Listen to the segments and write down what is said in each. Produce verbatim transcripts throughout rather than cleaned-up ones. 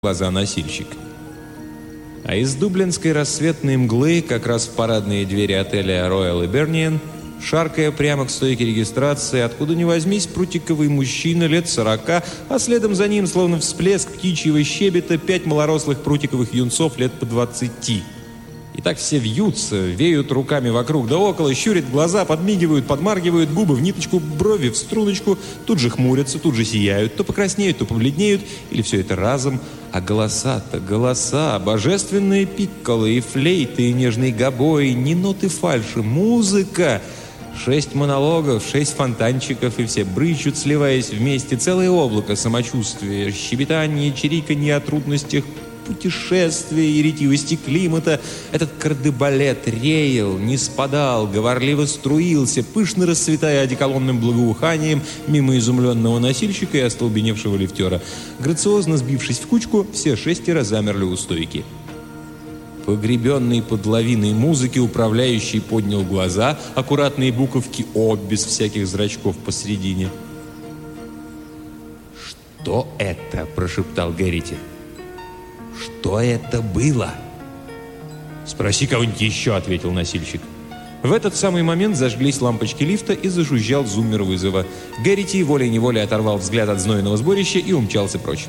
глаза носильщик. А из дублинской рассветной мглы, как раз в парадные двери отеля Royal Hibernian, шаркая прямо к стойке регистрации, откуда ни возьмись, прутиковый мужчина лет сорока, а следом за ним, словно всплеск птичьего щебета, пять малорослых прутиковых юнцов лет по двадцати. И так все вьются, веют руками вокруг да около, щурят глаза, подмигивают, подмаргивают, губы в ниточку, брови в струночку, тут же хмурятся, тут же сияют, то покраснеют, то побледнеют, или все это разом. А голоса-то, голоса, божественные пикколо и флейты, и нежные гобои, ни ноты фальши, музыка. Шесть монологов, шесть фонтанчиков, и все брычут, сливаясь вместе, целое облако самочувствия, щебетание, чириканье о трудностях путешествия и ретивости климата. Этот кардебалет реял, не спадал, говорливо струился, пышно расцветая одеколонным благоуханием мимо изумленного носильщика и остолбеневшего лифтера. Грациозно сбившись в кучку, все шестеро замерли у стойки. Погребенный под лавиной музыки управляющий поднял глаза, аккуратные буковки «О» без всяких зрачков посередине. «Что это?» – прошептал Гэррити. «Что это было?» «Спроси кого-нибудь еще», — ответил носильщик. В этот самый момент зажглись лампочки лифта и зажужжал зуммер вызова. Гэррити волей-неволей оторвал взгляд от знойного сборища и умчался прочь.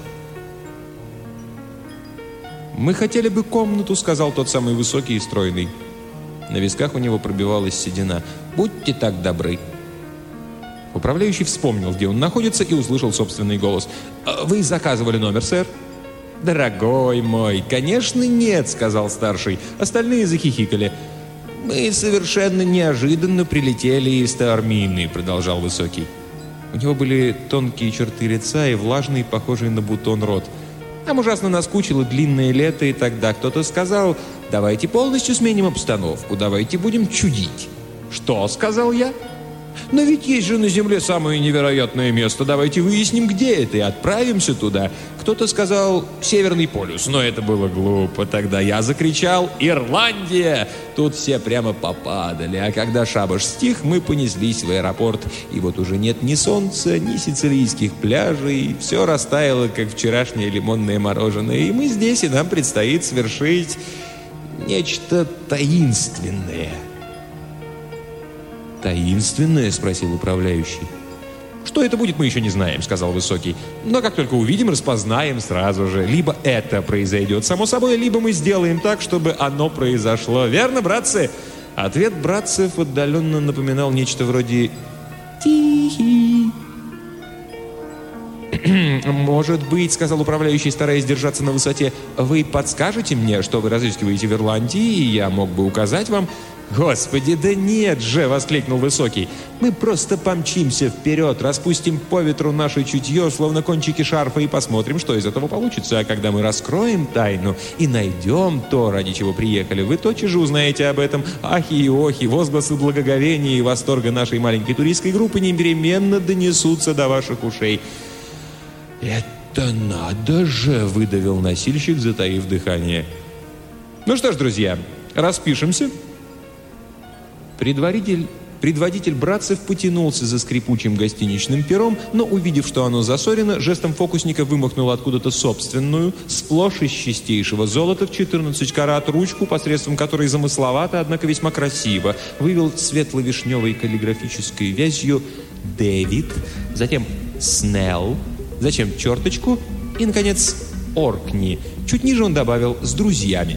«Мы хотели бы комнату», — сказал тот самый высокий и стройный. На висках у него пробивалась седина. «Будьте так добры». Управляющий вспомнил, где он находится, и услышал собственный голос. «Вы заказывали номер, сэр?» «Дорогой мой, конечно, нет», — сказал старший. Остальные захихикали. «Мы совершенно неожиданно прилетели из Таормины», — продолжал высокий. У него были тонкие черты лица и влажный, похожий на бутон рот. Нам ужасно наскучило длинное лето, и тогда кто-то сказал: «Давайте полностью сменим обстановку, давайте будем чудить». «Что?» — сказал я. «Но ведь есть же на Земле самое невероятное место. Давайте выясним, где это, и отправимся туда». Кто-то сказал «Северный полюс», но это было глупо. Тогда я закричал «Ирландия!». Тут все прямо попадали. А когда шабаш стих, мы понеслись в аэропорт. И вот уже нет ни солнца, ни сицилийских пляжей. Все растаяло, как вчерашнее лимонное мороженое. И мы здесь, и нам предстоит совершить нечто таинственное. «Таинственное?» — спросил управляющий. «Что это будет, мы еще не знаем», — сказал высокий. «Но как только увидим, распознаем сразу же. Либо это произойдет само собой, либо мы сделаем так, чтобы оно произошло. Верно, братцы?» Ответ братцев отдаленно напоминал нечто вроде «Тихий». «Может быть, — сказал управляющий, стараясь держаться на высоте, — вы подскажете мне, что вы разыскиваете в Ирландии, и я мог бы указать вам...» «Господи, да нет же!» — воскликнул высокий. «Мы просто помчимся вперед, распустим по ветру наше чутье, словно кончики шарфа, и посмотрим, что из этого получится. А когда мы раскроем тайну и найдем то, ради чего приехали, вы тотчас же узнаете об этом. Ахи и охи, возгласы благоговения и восторга нашей маленькой туристской группы непременно донесутся до ваших ушей». «Это надо же!» — выдавил носильщик, затаив дыхание. «Ну что ж, друзья, распишемся». Предводитель, предводитель братцев потянулся за скрипучим гостиничным пером, но, увидев, что оно засорено, жестом фокусника вымахнул откуда-то собственную, сплошь из чистейшего золота в четырнадцать карат ручку, посредством которой замысловато, однако весьма красиво, вывел светло-вишневой каллиграфической вязью «Дэвид», затем «Снелл», затем черточку и, наконец, «Оркни». Чуть ниже он добавил «с друзьями».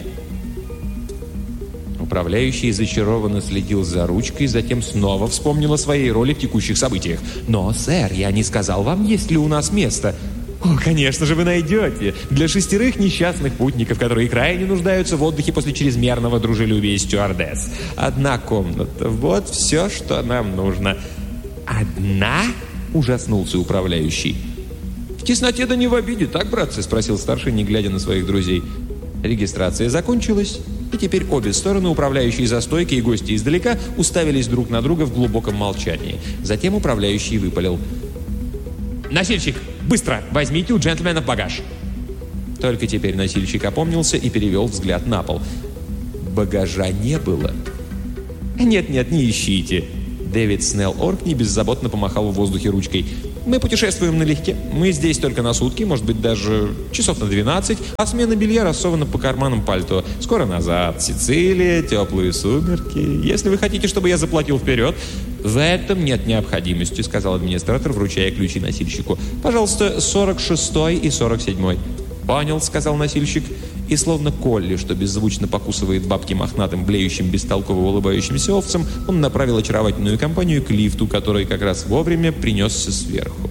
Управляющий зачарованно следил за ручкой, затем снова вспомнил о своей роли в текущих событиях. «Но, сэр, я не сказал вам, есть ли у нас место». «О, конечно же, вы найдете. Для шестерых несчастных путников, которые крайне нуждаются в отдыхе после чрезмерного дружелюбия стюардесс. Одна комната. Вот все, что нам нужно». «Одна?» — ужаснулся управляющий. «В тесноте да не в обиде, так, братцы?» — спросил старший, не глядя на своих друзей. Регистрация закончилась, и теперь обе стороны, управляющие за стойкой и гости издалека, уставились друг на друга в глубоком молчании. Затем управляющий выпалил: «Носильщик, быстро возьмите у джентльменов багаж!» Только теперь носильщик опомнился и перевел взгляд на пол. Багажа не было. «Нет-нет, не ищите!» Дэвид Снелл Оркни беззаботно помахал в воздухе ручкой. Мы путешествуем налегке. Мы здесь только на сутки, может быть, даже часов на двенадцать, а смена белья рассована по карманам пальто. Скоро назад. Сицилия, теплые сумерки. Если вы хотите, чтобы я заплатил вперед, в этом нет необходимости, сказал администратор, вручая ключи носильщику. Пожалуйста, сорок шестой и сорок седьмой. Понял, сказал носильщик. И словно Колли, что беззвучно покусывает бабки мохнатым, блеющим, бестолково улыбающимся овцем, он направил очаровательную компанию к лифту, который как раз вовремя принесся сверху.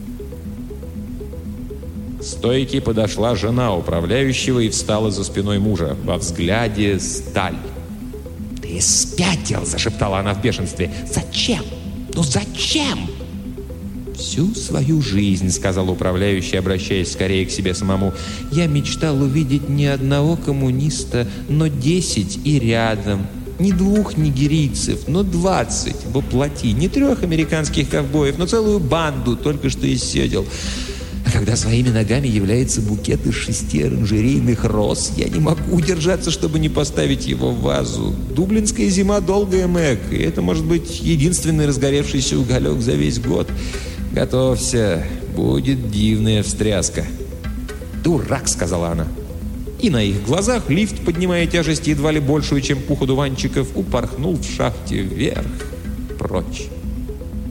К стойке подошла жена управляющего и встала за спиной мужа. Во взгляде сталь. «Ты спятил!» – зашептала она в бешенстве. «Зачем? Ну зачем?» «Всю свою жизнь, — сказал управляющий, обращаясь скорее к себе самому, — я мечтал увидеть не одного коммуниста, но десять и рядом. Не двух нигерийцев, но двадцать воплоти. Не трех американских ковбоев, но целую банду только что исседел. А когда своими ногами является букет из шести оранжерейных роз, я не могу удержаться, чтобы не поставить его в вазу. Дублинская зима долгая, Мэг, и это может быть единственный разгоревшийся уголек за весь год. Готовься, будет дивная встряска». «Дурак!» — сказала она. И на их глазах лифт, поднимая тяжесть едва ли большую, чем пух одуванчиков, упорхнул в шахте вверх, прочь.